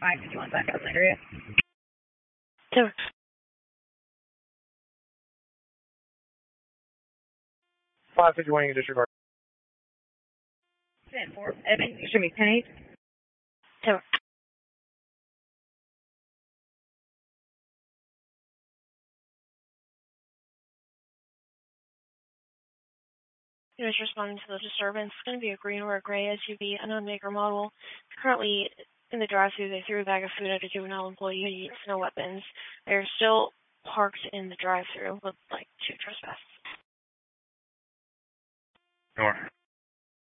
551 back out in that area. Two. 551, you can disregard. 10-4, excuse me, 10-8. Two. Units responding to the disturbance. It's going to be a green or a gray SUV, unknown make or model. Currently in the drive-thru, they threw a bag of food at a juvenile employee who used no weapons. They're still parked in the drive-thru with like 2 trespass. North.